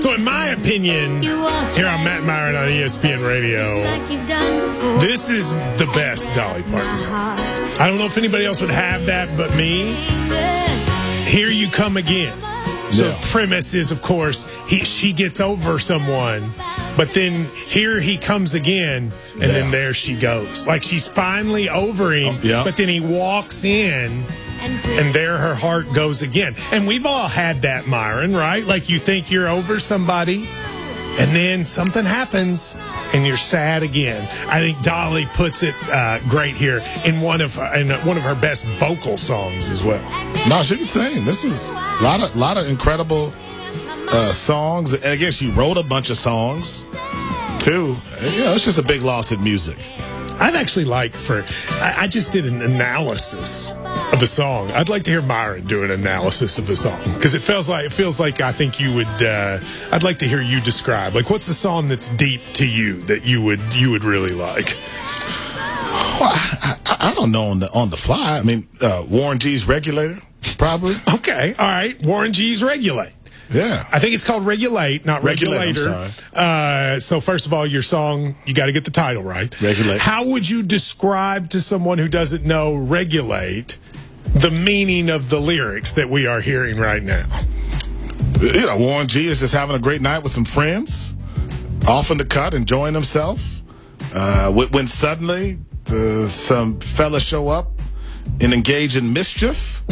So in my opinion, here on Matt Myron on ESPN Radio, this is the best Dolly Parton song. I don't know if anybody else would have that but me. Here You Come Again. So the premise is, of course, she gets over someone, but then here he comes again, and then there she goes. Like she's finally over him, but then he walks in, and there her heart goes again. And we've all had that, Myron, right? Like you think you're over somebody, and then something happens, and you're sad again. I think Dolly puts it great here in one of her best vocal songs as well. No, she can sing. This is a lot of incredible songs. And again, she wrote a bunch of songs too. You know, it's just a big loss in music. I'd actually like I just did an analysis of a song. I'd like to hear Myron do an analysis of the song because it feels like I think you would. I'd like to hear you describe what's a song that's deep to you that you would really like. Well, I don't know on the fly. I mean, Warren G's Regulator, probably. Okay, all right. Warren G's Regulate. Yeah. I think it's called Regulate, not Regulator. So first of all, your song, you got to get the title right. Regulate. How would you describe to someone who doesn't know Regulate the meaning of the lyrics that we are hearing right now? You know, Warren G is just having a great night with some friends, off in the cut, enjoying himself. When suddenly some fellas show up and engage in mischief,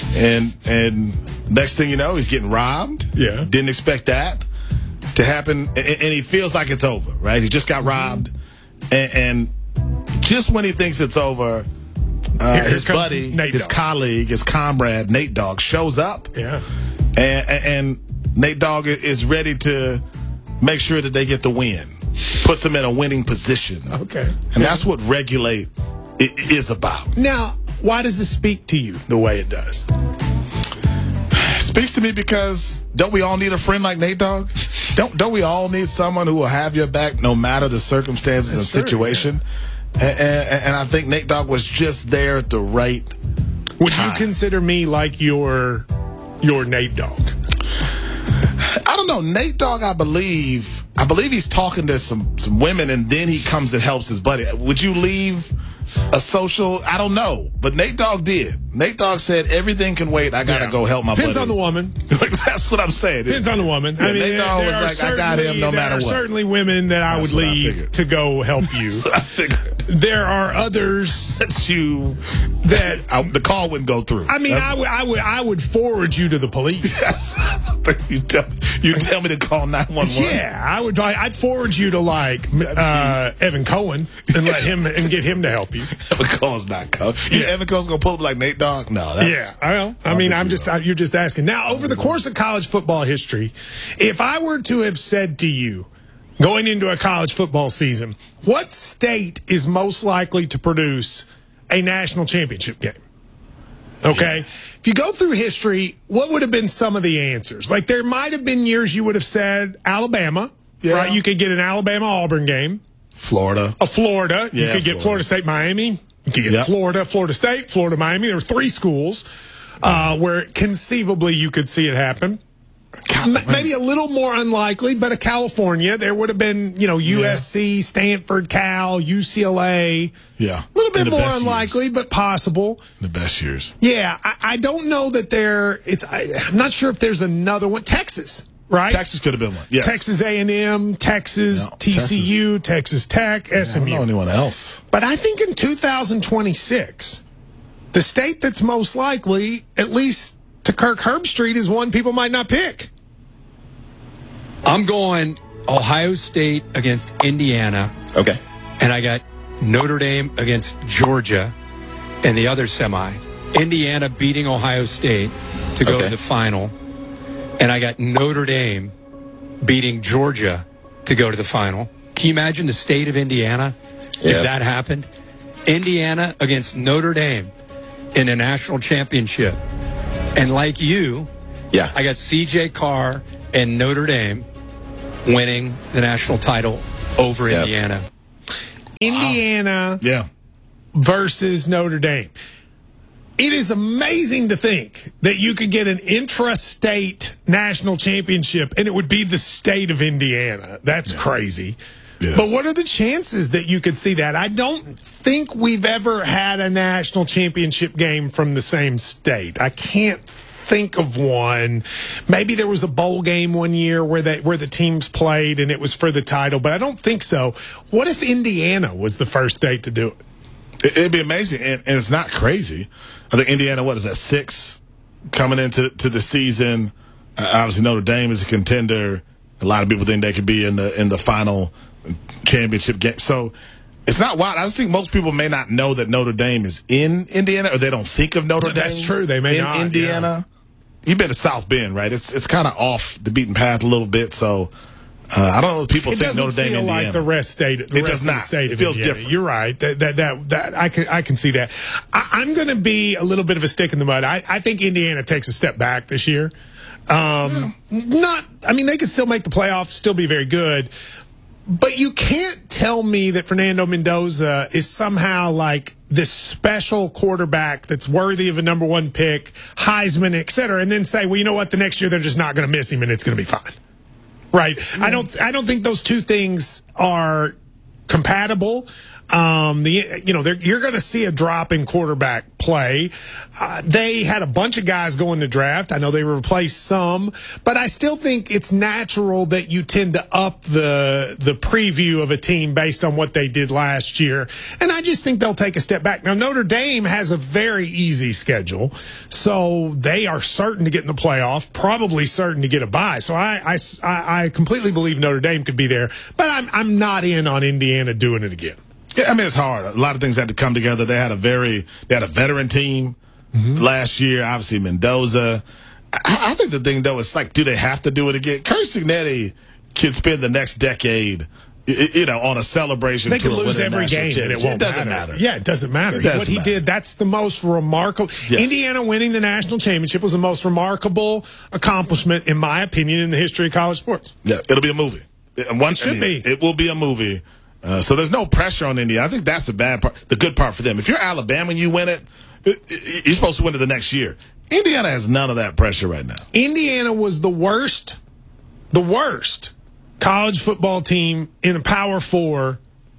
and next thing you know, he's getting robbed. Yeah. Didn't expect that to happen, and he feels like it's over, right? He just got robbed, and just when he thinks it's over, his buddy, his colleague, his comrade, Nate Dogg, shows up. Yeah. And Nate Dogg is ready to make sure that they get the win. Puts them in a winning position. Okay. And that's what Regulate is about. Now, why does it speak to you the way it does? It speaks to me because don't we all need a friend like Nate Dogg? Don't we all need someone who will have your back no matter the circumstances and situation? Yeah. And I think Nate Dogg was just there at the right Would time. you consider me like your Nate Dogg? I don't know. Nate Dogg, I believe he's talking to some women, and then he comes and helps his buddy. Would you leave a social? I don't know. But Nate Dogg did. Nate Dogg said, everything can wait. I got to go help my buddy. Depends on the woman. That's what I'm saying. Depends on the woman. Yeah, I mean, Nate Dogg was like, I got him no matter what. There are certainly women that I would leave to go help you. That's what I figured. There are others that the call wouldn't go through. I mean, I would forward you to the police. You tell me to call 911. Yeah, I'd forward you to Evan Cohen and let him and get him to help you. Evan Cohen's not coming. Yeah, Evan Cohen's gonna pull up like Nate Dogg. No, that's I mean, you're just asking. Now, over the course of college football history, if I were to have said to you, going into a college football season, what state is most likely to produce a national championship game? Okay. Yeah. If you go through history, what would have been some of the answers? Like, there might have been years you would have said Alabama, right? You could get an Alabama-Auburn game. Florida. Florida. You could get Florida State-Miami. You could get Florida State, Florida-Miami. There were 3 schools where conceivably you could see it happen. Maybe a little more unlikely, but a California. There would have been, USC, Stanford, Cal, UCLA. Yeah. A little bit more unlikely, but possible. The best years. Yeah. I don't know that I'm not sure if there's another one. Texas, right? Texas could have been one. Yes. Texas A&M, Texas, TCU, Texas Tech, SMU. I don't know anyone else. But I think in 2026, the state that's most likely, at least to Kirk Herbstreit, is one people might not pick. I'm going Ohio State against Indiana. Okay. And I got Notre Dame against Georgia in the other semi. Indiana beating Ohio State to go to the final. And I got Notre Dame beating Georgia to go to the final. Can you imagine the state of Indiana if that happened? Indiana against Notre Dame in a national championship. And like you, I got C.J. Carr and Notre Dame winning the national title over Indiana. Indiana versus Notre Dame. It is amazing to think that you could get an intrastate national championship and it would be the state of Indiana. That's crazy. Yes. But what are the chances that you could see that? I don't think we've ever had a national championship game from the same state. I can't think of one. Maybe there was a bowl game one year where the teams played and it was for the title, but I don't think so. What if Indiana was the first state to do it? It'd be amazing, and it's not crazy. I think Indiana, what is that, 6 coming into the season? Obviously, Notre Dame is a contender. A lot of people think they could be in the final championship game. So it's not wild. I just think most people may not know that Notre Dame is in Indiana, or they don't think of Notre Dame. That's true. They may not. In Indiana. Yeah. You've been to South Bend, right? It's kind of off the beaten path a little bit, so I don't know if people think Notre Dame, Indiana. It doesn't feel like the rest of the state of feels Indiana. Different. You're right. That I can see that. I'm going to be a little bit of a stick in the mud. I think Indiana takes a step back this year. They can still make the playoffs, still be very good. But you can't tell me that Fernando Mendoza is somehow like this special quarterback that's worthy of a number 1 pick, Heisman, et cetera, and then say, well, you know what, the next year they're just not going to miss him and it's going to be fine. Right. I don't think those two things are compatible. You're going to see a drop in quarterback play. They had a bunch of guys go in the draft. I know they replaced some, but I still think it's natural that you tend to up the preview of a team based on what they did last year. And I just think they'll take a step back. Now, Notre Dame has a very easy schedule, so they are certain to get in the playoff, probably certain to get a bye. So I completely believe Notre Dame could be there, but I'm not in on Indiana doing it again. Yeah, I mean, it's hard. A lot of things had to come together. They had a veteran team last year, obviously Mendoza. I think the thing, though, is like, do they have to do it again? Curt Cignetti can spend the next decade, on a celebration tour. They can lose every game and it doesn't matter. Yeah, it doesn't matter. What he did, that's the most remarkable. Yes. Indiana winning the national championship was the most remarkable accomplishment, in my opinion, in the history of college sports. Yeah, it'll be a movie. It should be. It will be a movie. So there's no pressure on Indiana. I think that's the bad part, the good part for them. If you're Alabama and you win it, you're supposed to win it the next year. Indiana has none of that pressure right now. Indiana was the worst college football team in the Power 4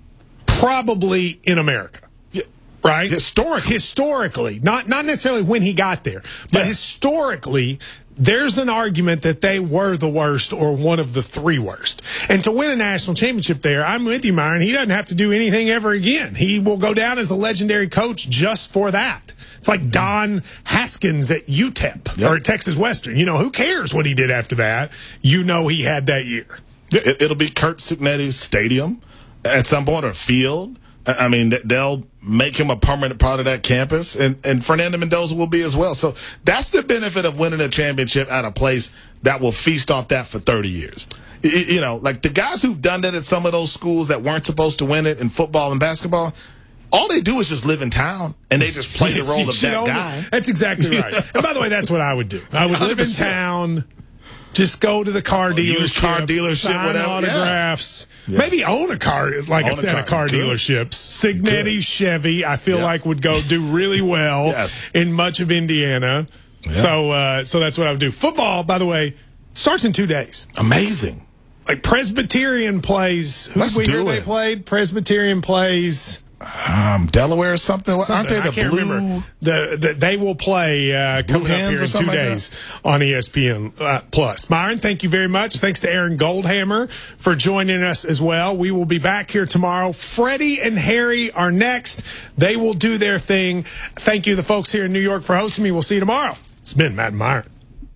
probably in America. Yeah. Right? Historically. Not necessarily when he got there, but historically, there's an argument that they were the worst or one of the 3 worst. And to win a national championship there, I'm with you, Myron. He doesn't have to do anything ever again. He will go down as a legendary coach just for that. It's like Don Haskins at UTEP or at Texas Western. Who cares what he did after that? He had that year. It'll be Curt Cignetti's stadium at some point, or field. I mean, they'll make him a permanent part of that campus, and Fernando Mendoza will be as well. So that's the benefit of winning a championship at a place that will feast off that for 30 years. Like the guys who've done that at some of those schools that weren't supposed to win it in football and basketball, all they do is just live in town, and they just play the role of that guy. That's exactly right. And by the way, that's what I would do. I would live in town, just go to the car dealership, sign whatever. Autographs. Yes. Maybe own a car, like a set of car dealerships. Cignetti, Chevy, I feel like would do really well in much of Indiana. Yeah. So that's what I would do. Football, by the way, starts in 2 days. Amazing. Like Presbyterian plays. Who did we hear they played? Presbyterian plays. Delaware or something? Aren't they the I can't Blue? Remember. They will play coming up here in 2 days on ESPN Plus. Myron, thank you very much. Thanks to Aaron Goldhammer for joining us as well. We will be back here tomorrow. Freddie and Harry are next. They will do their thing. Thank you, the folks here in New York, for hosting me. We'll see you tomorrow. It's been Matt and Myron.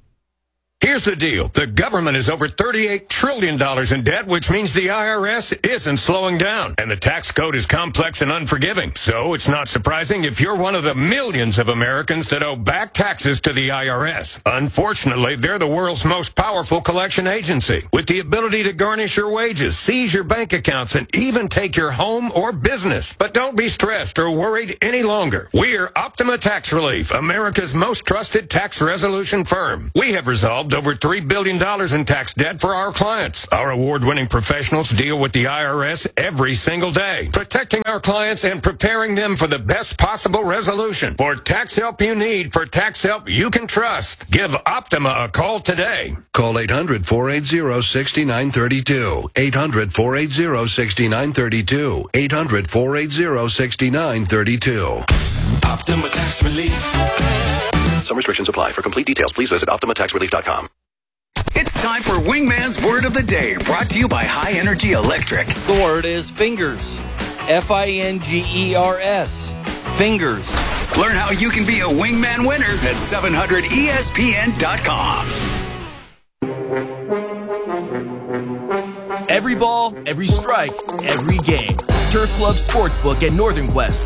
Here's the deal. The government is over $38 trillion in debt, which means the IRS isn't slowing down. And the tax code is complex and unforgiving. So it's not surprising if you're one of the millions of Americans that owe back taxes to the IRS. Unfortunately, they're the world's most powerful collection agency, with the ability to garnish your wages, seize your bank accounts, and even take your home or business. But don't be stressed or worried any longer. We're Optima Tax Relief, America's most trusted tax resolution firm. We have resolved solved over $3 billion in tax debt for our clients. Our award-winning professionals deal with the IRS every single day, protecting our clients and preparing them for the best possible resolution. For tax help you need, for tax help you can trust, give Optima a call today. Call 800-480-6932. 800-480-6932. 800-480-6932. Optima Tax Relief. Some restrictions apply. For complete details, please visit OptimaTaxRelief.com. It's time for Wingman's Word of the Day, brought to you by High Energy Electric. The word is fingers. Fingers. Fingers. Learn how you can be a Wingman winner at 700ESPN.com. Every ball, every strike, every game. Turf Club Sportsbook at Northern Quest,